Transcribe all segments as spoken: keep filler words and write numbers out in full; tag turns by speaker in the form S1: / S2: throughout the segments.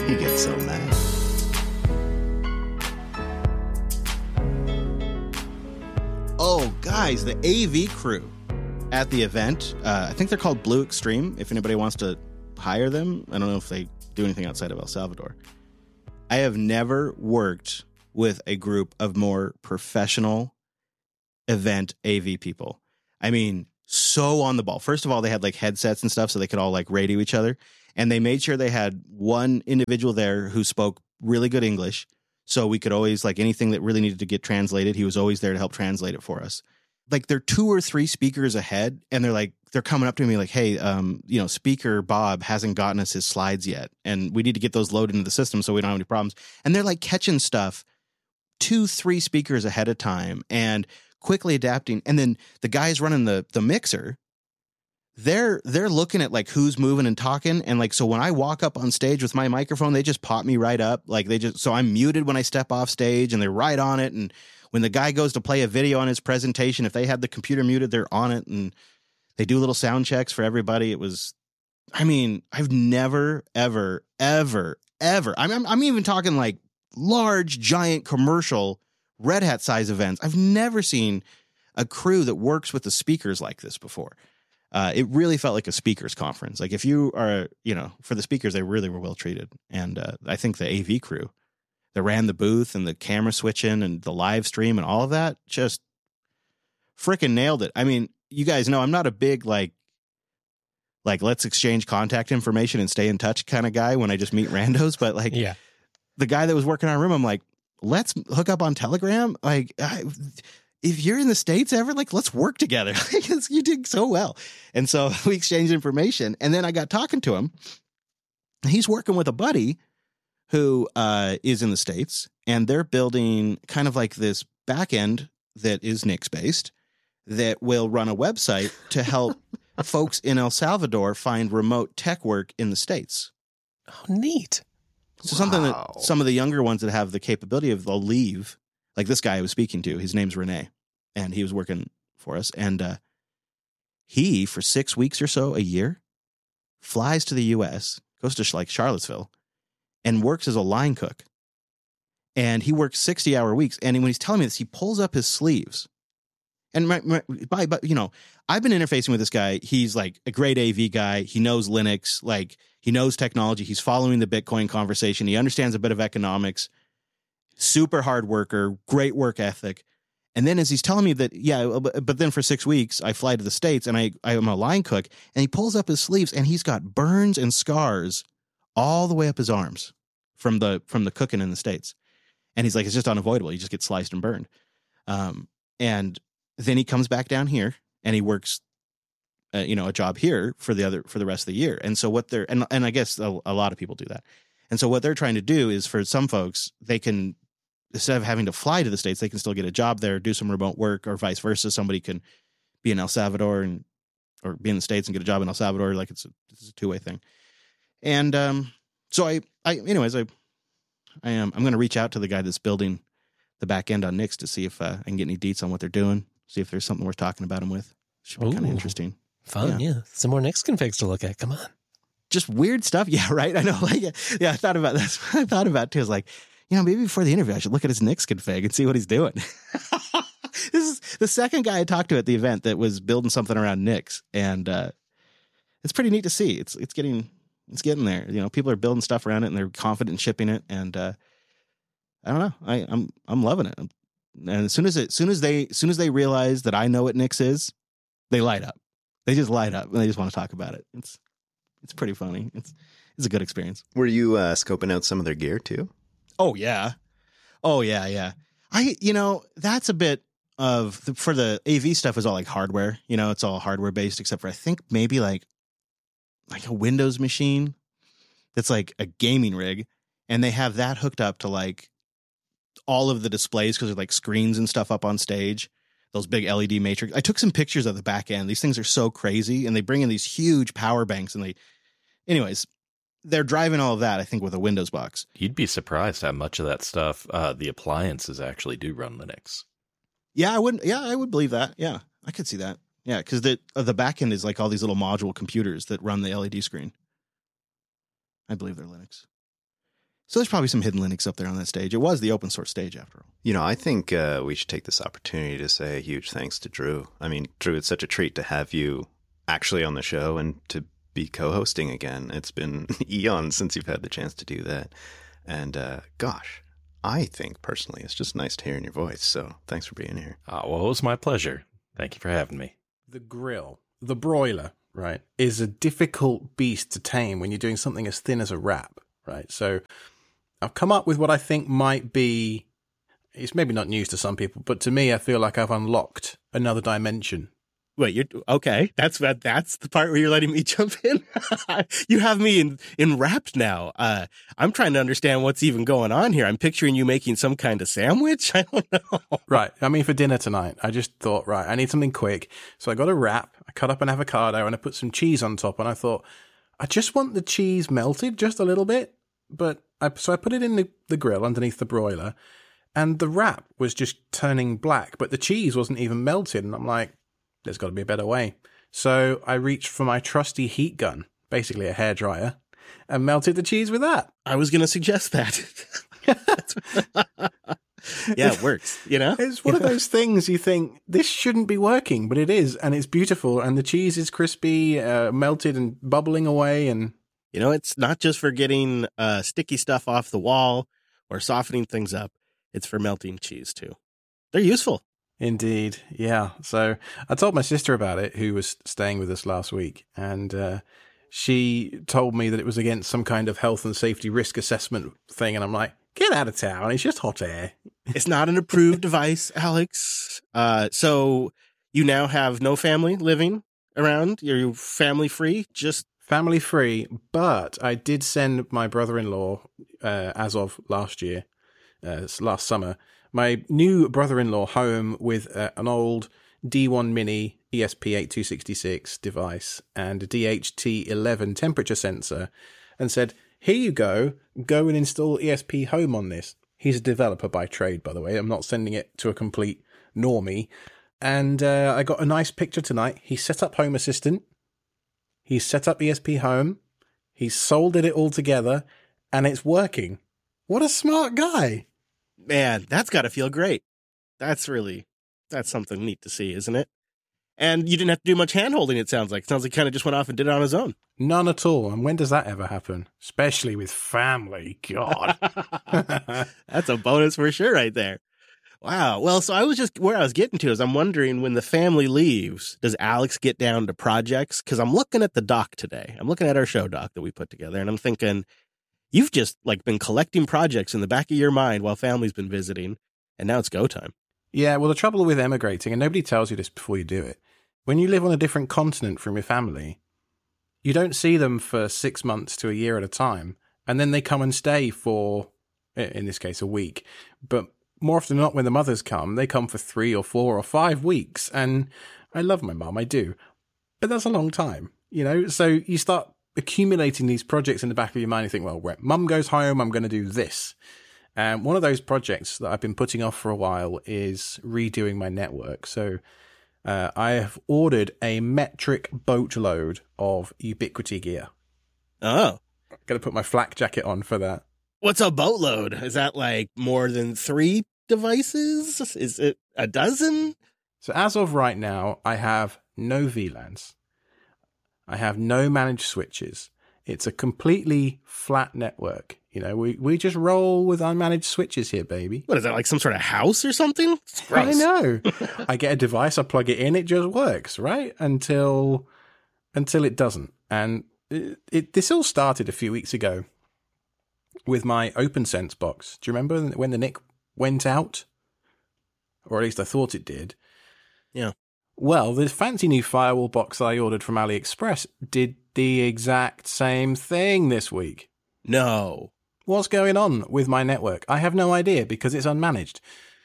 S1: He gets so mad. Oh, guys, the A V crew at the event. Uh, I think they're called Blue Extreme, if anybody wants to hire them. I don't know if they do anything outside of El Salvador. I have never worked with a group of more professional event A V people. I mean, so on the ball. First of all, they had like headsets and stuff so they could all like radio each other. And they made sure they had one individual there who spoke really good English. So we could always, like, anything that really needed to get translated, he was always there to help translate it for us. Like, they're two or three speakers ahead, and they're like, they're coming up to me like, hey, um, you know, Speaker Bob hasn't gotten us his slides yet, and we need to get those loaded into the system so we don't have any problems. And they're like catching stuff two, three speakers ahead of time and quickly adapting. And then the guys running the the mixer, they're they're looking at like who's moving and talking, and like, so when I walk up on stage with my microphone, they just pop me right up. Like, they just, so I'm muted when I step off stage, and they're right on it. And when the guy goes to play a video on his presentation, if they have the computer muted, they're on it, and they do little sound checks for everybody. It was, I mean, I've never, ever, ever, ever. I'm I'm, I'm even talking like large, giant commercial Red Hat size events. I've never seen a crew that works with the speakers like this before. Uh, it really felt like a speakers conference. Like, if you are, you know, for the speakers, they really were well treated. And uh, I think the A V crew that ran the booth and the camera switching and the live stream and all of that just freaking nailed it. I mean, you guys know I'm not a big, like, like, let's exchange contact information and stay in touch kind of guy when I just meet randos. But like,
S2: yeah,
S1: the guy that was working our room, I'm like, let's hook up on Telegram. Like, I, if you're in the States ever, like, let's work together. You did so well. And so we exchanged information. And then I got talking to him. He's working with a buddy who uh, is in the States, and they're building kind of like this back end that is Nix based that will run a website to help folks in El Salvador find remote tech work in the States.
S2: Oh, neat.
S1: So wow. Something that some of the younger ones that have the capability of, they'll leave. Like this guy I was speaking to, his name's Renee, and he was working for us. And uh, he, for six weeks or so a year, flies to the U S, goes to like Charlottesville, and works as a line cook. And he works sixty hour weeks. And when he's telling me this, he pulls up his sleeves. And my, my, by, but you know, I've been interfacing with this guy. He's like a great A V guy. He knows Linux. Like, he knows technology. He's following the Bitcoin conversation. He understands a bit of economics. Super hard worker, great work ethic. And then as he's telling me that, yeah, but then for six weeks, I fly to the States and I, I'm a line cook, and he pulls up his sleeves and he's got burns and scars all the way up his arms from the, from the cooking in the States. And he's like, it's just unavoidable. You just get sliced and burned. Um, and then he comes back down here and he works, uh, you know, a job here for the other, for the rest of the year. And so what they're, and, and I guess a, a lot of people do that. And so what they're trying to do is, for some folks, they can, instead of having to fly to the States, they can still get a job there, do some remote work, or vice versa. Somebody can be in El Salvador and, or be in the States and get a job in El Salvador. Like, it's a, it's a two way thing. And, um, so I, I, anyways, I, I am, I'm going to reach out to the guy that's building the back end on Nix to see if uh, I can get any deets on what they're doing. See if there's something worth talking about them with. Should be kind of interesting.
S2: Fun. Yeah. yeah. Some more Nix configs to look at. Come on. Just
S1: weird stuff. Yeah. Right. I know. Like, yeah, I thought about that. I thought about it too. I was like, you know, maybe before the interview, I should look at his Nix config and see what he's doing. This is the second guy I talked to at the event that was building something around Nix, and uh, it's pretty neat to see. It's it's getting it's getting there. You know, people are building stuff around it, and they're confident in shipping it. And uh, I don't know, I, I'm I'm loving it. And as soon as it, as soon as they, as soon as they realize that I know what Nix is, they light up. They just light up, and they just want to talk about it. It's it's pretty funny. It's it's a good experience.
S3: Were you uh, scoping out some of their gear too?
S1: Oh, yeah. Oh, yeah, yeah. I, you know, that's a bit of, the, for the A V stuff is all like hardware. You know, it's all hardware based, except for I think maybe like, like a Windows machine that's like a gaming rig. And they have that hooked up to like all of the displays because they're like screens and stuff up on stage. Those big L E D matrix. I took some pictures of the back end. These things are so crazy. And they bring in these huge power banks and they, anyways, they're driving all of that, I think, with a Windows box.
S4: You'd be surprised how much of that stuff, uh, the appliances actually do run Linux.
S1: Yeah, I wouldn't. Yeah, I would believe that. Yeah, I could see that. Yeah, because the uh, the back end is like all these little module computers that run the L E D screen. I believe they're Linux. So there's probably some hidden Linux up there on that stage. It was the open source stage after all.
S3: You know, I think uh, we should take this opportunity to say a huge thanks to Drew. I mean, Drew, it's such a treat to have you actually on the show and to be co-hosting again. It's been eons since you've had the chance to do that. And uh, gosh, I think personally it's just nice to hear your voice. So thanks for being here.
S4: Oh, well, it was my pleasure. Thank you for having me.
S5: The grill, the broiler, right, is a difficult beast to tame when you're doing something as thin as a wrap, right? So I've come up with what I think might be, it's maybe not news to some people, but to me, I feel like I've unlocked another dimension.
S6: Wait, you're okay. That's that's the part where you're letting me jump in. You have me in enwrapped now. Uh, I'm trying to understand what's even going on here. I'm picturing you making some kind of sandwich. I don't know.
S5: Right. I mean, for dinner tonight, I just thought, right, I need something quick. So I got a wrap. I cut up an avocado and I put some cheese on top. And I thought, I just want the cheese melted just a little bit. But I, so I put it in the, the grill underneath the broiler, and the wrap was just turning black, but the cheese wasn't even melted. And I'm like, there's got to be a better way. So I reached for my trusty heat gun, basically a hairdryer, and melted the cheese with that.
S6: I was going to suggest that. Yeah, it works, you know?
S5: It's one of those things you think, this shouldn't be working, but it is, and it's beautiful, and the cheese is crispy, uh, melted and bubbling away, and...
S6: You know, it's not just for getting uh, sticky stuff off the wall or softening things up. It's for melting cheese, too. They're useful.
S5: Indeed, yeah. So I told my sister about it, who was staying with us last week, and uh, she told me that it was against some kind of health and safety risk assessment thing, and I'm like, get out of town, it's just hot air.
S6: It's not an approved device, Alex. Uh, so you now have no family living around? You're family free? Just
S5: family free, but I did send my brother-in-law, uh, as of last year, uh, last summer, my new brother-in-law home with uh, an old D one Mini E S P eight two six six device and a D H T eleven temperature sensor, and said, here you go, go and install E S P Home on this. He's a developer by trade, by the way. I'm not sending it to a complete normie. And uh, I got a nice picture tonight. He set up Home Assistant. He set up E S P Home. He soldered it all together, and it's working. What a smart guy.
S6: Man, that's got to feel great. That's really, that's something neat to see, isn't it? And you didn't have to do much hand-holding, it sounds like. It sounds like he kind of just went off and did it on his own.
S5: None at all. And when does that ever happen? Especially with family. God.
S6: That's a bonus for sure right there. Wow. Well, so I was just, where I was getting to is I'm wondering, when the family leaves, does Alex get down to projects? Because I'm looking at the doc today. I'm looking at our show doc that we put together, and I'm thinking, you've just like been collecting projects in the back of your mind while family's been visiting, and now it's go time.
S5: Yeah, well, the trouble with emigrating, and nobody tells you this before you do it, when you live on a different continent from your family, you don't see them for six months to a year at a time, and then they come and stay for, in this case, a week. But more often than not, when the mothers come, they come for three or four or five weeks, and I love my mum, I do, but that's a long time, you know? So you start accumulating these projects in the back of your mind. You think, well, when mum goes home, I'm going to do this. And one of those projects that I've been putting off for a while is redoing my network. So uh, I have ordered a metric boatload of Ubiquiti gear.
S6: Oh.
S5: I'm going to put my flak jacket on for that.
S6: What's a boatload? Is that like more than three devices? Is it a dozen?
S5: So as of right now, I have no V LANs. I have no managed switches. It's a completely flat network. You know, we, we just roll with unmanaged switches here, baby.
S6: What is that, like some sort of house or something? It's gross.
S5: I know. I get a device, I plug it in, it just works, right? Until until it doesn't. And it, it this all started a few weeks ago with my OpenSense box. Do you remember when the N I C went out? Or at least I thought it did.
S6: Yeah.
S5: Well, the fancy new firewall box I ordered from AliExpress did the exact same thing this week.
S6: No.
S5: What's going on with my network? I have no idea because it's unmanaged.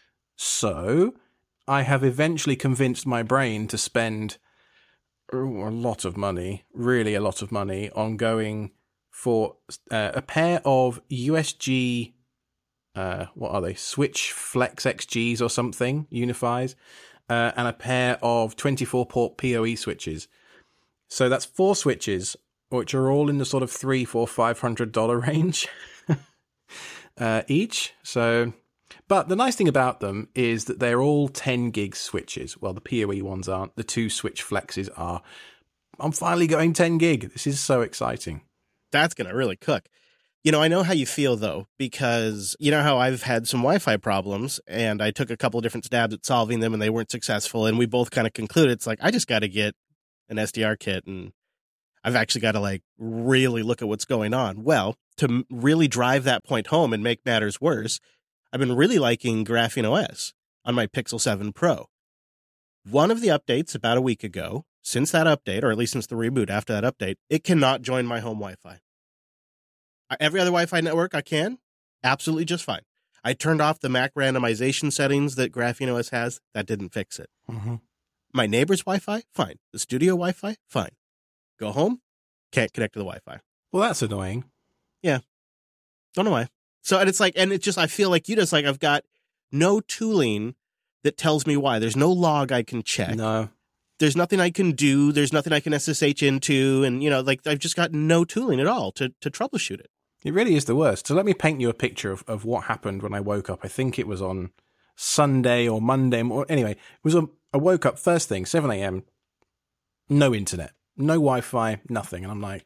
S5: So I have eventually convinced my brain to spend a lot of money, really a lot of money, on going for uh, a pair of U S G, uh, what are they? Switch Flex X Gs or something, Unifies, uh, and a pair of twenty-four port P O E switches. So that's four switches, which are all in the sort of three, four, five hundred dollar range. uh, each. So, but the nice thing about them is that they're all ten gig switches. Well, the P O E ones aren't. The two switch flexes are. I'm finally going ten gig. This is so exciting.
S6: That's going to really cook. You know, I know how you feel, though, because you know how I've had some Wi-Fi problems, and I took a couple of different stabs at solving them, and they weren't successful, and we both kind of concluded, it's like, I just got to get an S D R kit, and I've actually got to, like, really look at what's going on. Well, to m- really drive that point home and make matters worse, I've been really liking Graphene O S on my Pixel seven Pro. One of the updates about a week ago, since that update, or at least since the reboot after that update, it cannot join my home Wi-Fi. Every other Wi-Fi network I can, absolutely just fine. I turned off the M A C randomization settings that Graphene O S has. That didn't fix it.
S5: Mm-hmm.
S6: My neighbor's Wi-Fi, fine. The studio Wi-Fi, fine. Go home, can't connect to the Wi-Fi.
S5: Well, that's annoying.
S6: Yeah. Don't know why. So, and it's like, and it's just, I feel like you just like, I've got no tooling that tells me why. There's no log I can check.
S5: No.
S6: There's nothing I can do. There's nothing I can S S H into. And, you know, like I've just got no tooling at all to, to troubleshoot it.
S5: It really is the worst. So let me paint you a picture of, of what happened when I woke up. I think it was on Sunday or Monday. Or anyway, it was a, I woke up first thing, seven a.m., no internet, no Wi-Fi, nothing. And I'm like,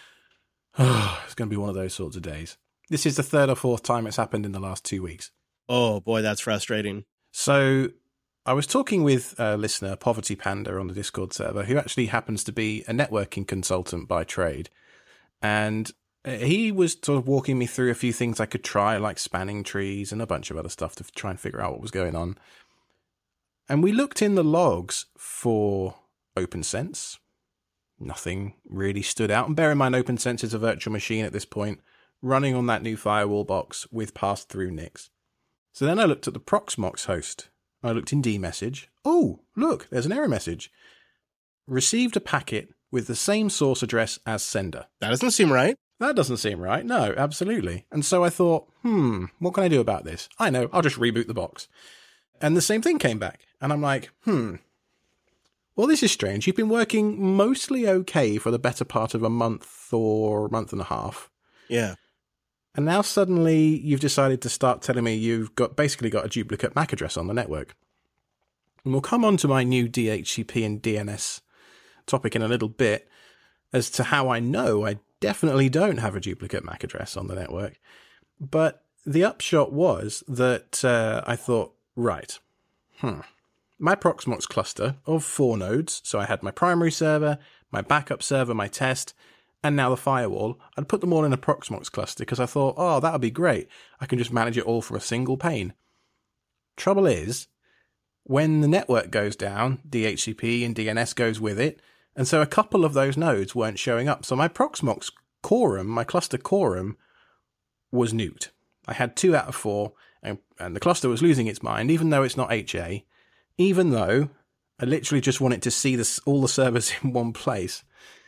S5: oh, it's going to be one of those sorts of days. This is the third or fourth time it's happened in the last two weeks.
S6: Oh, boy, that's frustrating.
S5: So I was talking with a listener, Poverty Panda, on the Discord server, who actually happens to be a networking consultant by trade. And he was sort of walking me through a few things I could try, like spanning trees and a bunch of other stuff to try and figure out what was going on. And we looked in the logs for OpenSense. Nothing really stood out. And bear in mind, OpenSense is a virtual machine at this point, running on that new firewall box with pass-through N I Cs. So then I looked at the Proxmox host. I looked in dmessage. Oh, look, there's an error message. Received a packet with the same source address as sender.
S6: That doesn't seem right.
S5: That doesn't seem right. No, absolutely. And so I thought, hmm, what can I do about this? I know, I'll just reboot the box. And the same thing came back. And I'm like, hmm, well, this is strange. You've been working mostly okay for the better part of a month or a month and a half.
S6: Yeah.
S5: And now suddenly you've decided to start telling me you've got basically got a duplicate M A C address on the network. And we'll come on to my new D H C P and D N S topic in a little bit as to how I know I definitely don't have a duplicate M A C address on the network. But the upshot was that uh, I thought, right, hmm, my Proxmox cluster of four nodes, so I had my primary server, my backup server, my test, and now the firewall, I'd put them all in a Proxmox cluster because I thought, oh, that would be great. I can just manage it all from a single pane. Trouble is, when the network goes down, D H C P and D N S goes with it, and so a couple of those nodes weren't showing up. So my Proxmox quorum, my cluster quorum, was nuked. I had two out of four, and, and the cluster was losing its mind, even though it's not H A, even though I literally just wanted to see this, all the servers in one place.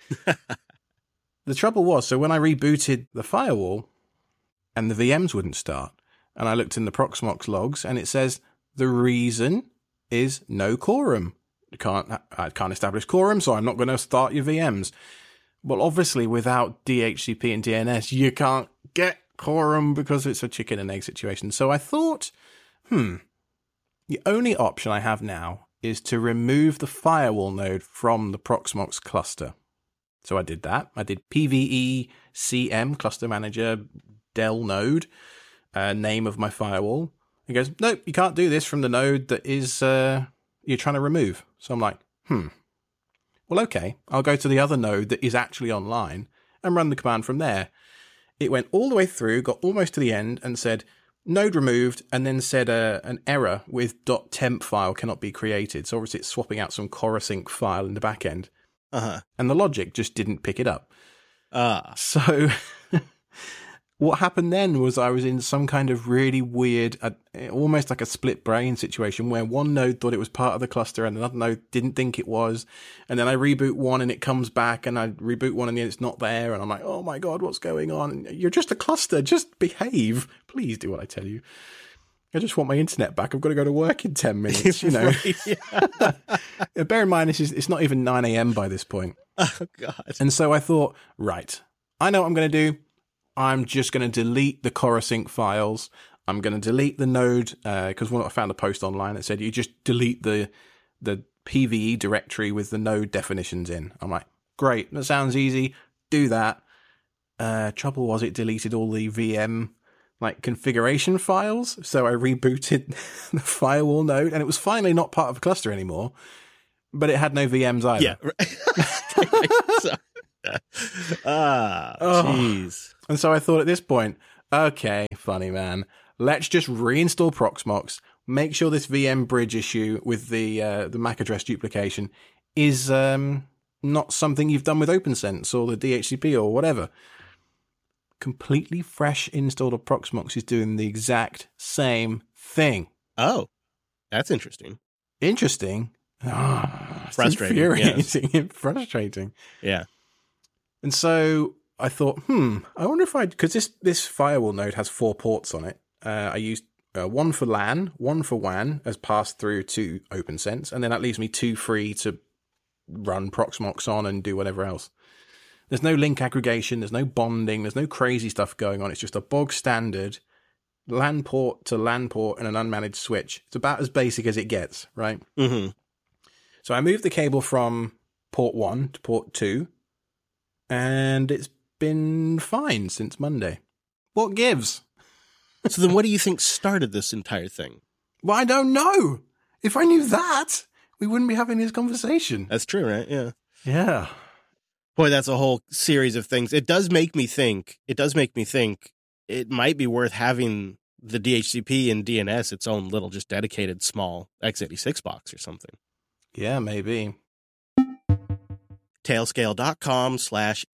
S5: The trouble was, so when I rebooted the firewall and the V Ms wouldn't start, and I looked in the Proxmox logs and it says the reason is no quorum. You can't, I can't establish quorum, so I'm not going to start your V Ms. Well, obviously, without D H C P and D N S, you can't get quorum because it's a chicken and egg situation. So I thought, hmm, the only option I have now is to remove the firewall node from the Proxmox cluster. So I did that. I did P V E C M, Cluster Manager, Dell node, uh, name of my firewall. He goes, nope, you can't do this from the node that is uh, you're trying to remove. So I'm like, hmm. Well, okay, I'll go to the other node that is actually online and run the command from there. It went all the way through, got almost to the end, and said, node removed, and then said uh, an error with .temp file cannot be created. So obviously it's swapping out some Corusync file in the back end.
S6: Uh-huh.
S5: And the logic just didn't pick it up.
S6: Ah.
S5: So what happened then was I was in some kind of really weird, uh, almost like a split brain situation where one node thought it was part of the cluster and another node didn't think it was. And then I reboot one and it comes back, and I reboot one and then it's not there. And I'm like, oh my God, what's going on? You're just a cluster. Just behave. Please do what I tell you. I just want my internet back. I've got to go to work in ten minutes, you know. Right, bear in mind, this is, it's not even nine a.m. by this point.
S6: Oh, God.
S5: And so I thought, right, I know what I'm going to do. I'm just going to delete the Coruscant files. I'm going to delete the node, because uh, I found a post online that said you just delete the the P V E directory with the node definitions in. I'm like, great, that sounds easy. Do that. Uh, trouble was it deleted all the V M like configuration files, so I rebooted the firewall node, and it was finally not part of a cluster anymore, but it had no V Ms either.
S6: Yeah. so, ah, jeez.
S5: Oh. And so I thought at this point, okay, funny man, let's just reinstall Proxmox, make sure this V M bridge issue with the uh, the M A C address duplication is um, not something you've done with OpenSense or the D H C P or whatever. Completely fresh install of Proxmox is doing the exact same thing.
S6: Oh, that's interesting.
S5: Interesting. Oh,
S6: frustrating.
S5: Infuriating. Yes. Frustrating.
S6: Yeah.
S5: And so I thought, hmm, I wonder if I, because this, this firewall node has four ports on it. Uh, I used uh, one for LAN, one for W A N as passed through to OpenSense, and then that leaves me two free to run Proxmox on and do whatever else. There's no link aggregation, there's no bonding, there's no crazy stuff going on. It's just a bog standard LAN port to LAN port and an unmanaged switch. It's about as basic as it gets, right?
S6: Mm-hmm.
S5: So I moved the cable from port one to port two, and it's been fine since Monday. What gives?
S6: So then what do you think started this entire thing?
S5: Well, I don't know. If I knew that, we wouldn't be having this conversation.
S6: That's true, right? Yeah.
S5: Yeah.
S6: Boy, that's a whole series of things. It does make me think, it does make me think it might be worth having the D H C P and D N S its own little just dedicated small x eighty-six box or something.
S5: Yeah, maybe.
S6: Tailscale.com slash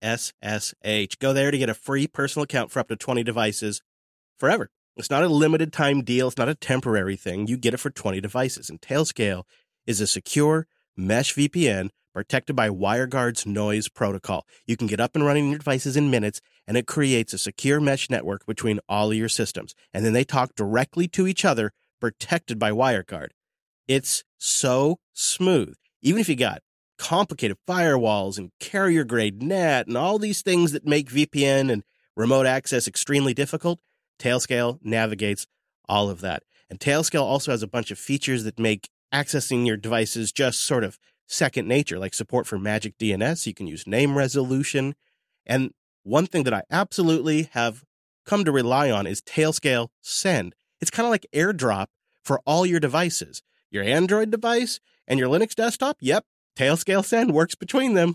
S6: SSH. Go there to get a free personal account for up to twenty devices forever. It's not a limited time deal. It's not a temporary thing. You get it for twenty devices. And Tailscale is a secure mesh V P N protected by WireGuard's noise protocol. You can get up and running your devices in minutes, and it creates a secure mesh network between all of your systems. And then they talk directly to each other, protected by WireGuard. It's so smooth. Even if you got complicated firewalls and carrier-grade net and all these things that make V P N and remote access extremely difficult, Tailscale navigates all of that. And Tailscale also has a bunch of features that make accessing your devices just sort of second nature, like support for Magic D N S. You can use name resolution. And one thing that I absolutely have come to rely on is Tailscale Send. It's kind of like AirDrop for all your devices. Your Android device and your Linux desktop, yep, Tailscale Send works between them.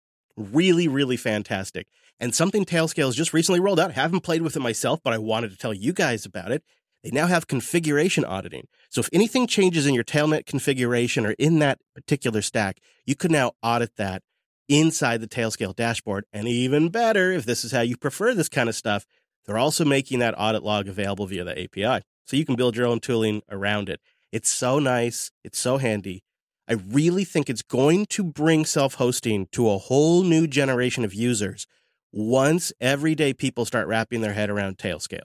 S6: Really, really fantastic. And something Tailscale has just recently rolled out. I haven't played with it myself, but I wanted to tell you guys about it. They now have configuration auditing. So if anything changes in your Tailnet configuration or in that particular stack, you can now audit that inside the Tailscale dashboard. And even better, if this is how you prefer this kind of stuff, they're also making that audit log available via the A P I. So you can build your own tooling around it. It's so nice. It's so handy. I really think it's going to bring self-hosting to a whole new generation of users once everyday people start wrapping their head around Tailscale.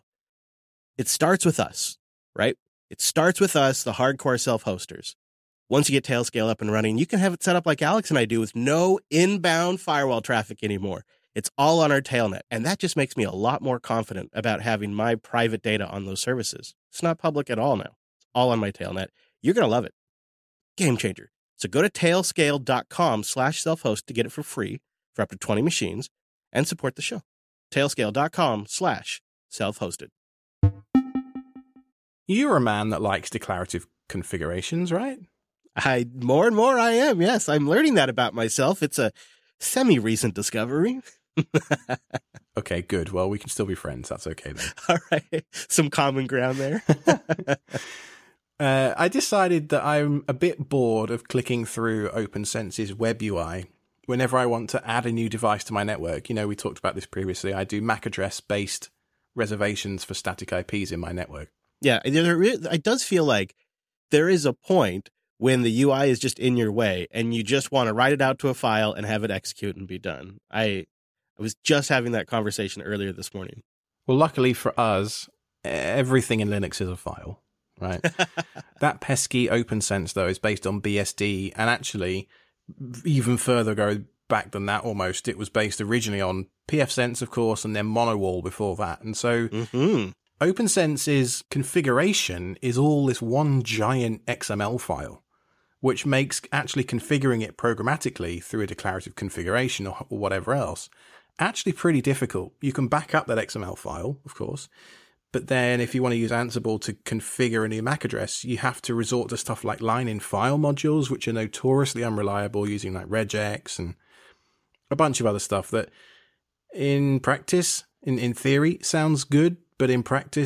S6: It starts with us, right? It starts with us, the hardcore self-hosters. Once you get Tailscale up and running, you can have it set up like Alex and I do with no inbound firewall traffic anymore. It's all on our Tailnet, and that just makes me a lot more confident about having my private data on those services. It's not public at all now. It's all on my Tailnet. You're going to love it. Game changer. So go to tailscale.com slash self-host to get it for free for up to twenty machines and support the show. Tailscale.com slash self-hosted.
S5: You're a man that likes declarative configurations, right?
S6: I more and more I am. Yes, I'm learning that about myself. It's a semi-recent discovery.
S5: Okay, good. Well, we can still be friends. That's okay then.
S6: All right. Some common ground there.
S5: uh, I decided that I'm a bit bored of clicking through OpenSense's web U I whenever I want to add a new device to my network. You know, we talked about this previously. I do M A C address-based reservations for static I Ps in my network.
S6: Yeah, there, it does feel like there is a point when the U I is just in your way and you just want to write it out to a file and have it execute and be done. I, I was just having that conversation earlier this morning.
S5: Well, luckily for us, everything in Linux is a file, right? That pesky OpenSense, though, is based on B S D, and actually even further go back than that almost. It was based originally on pfSense, of course, and then MonoWall before that. And so
S6: Mm-hmm.
S5: OpenSense's configuration is all this one giant X M L file, which makes actually configuring it programmatically through a declarative configuration or, or whatever else actually pretty difficult. You can back up that X M L file, of course, but then if you want to use Ansible to configure a new M A C address, you have to resort to stuff like line-in file modules, which are notoriously unreliable, using like regex and a bunch of other stuff that in practice, in, in theory, sounds good, but in practice,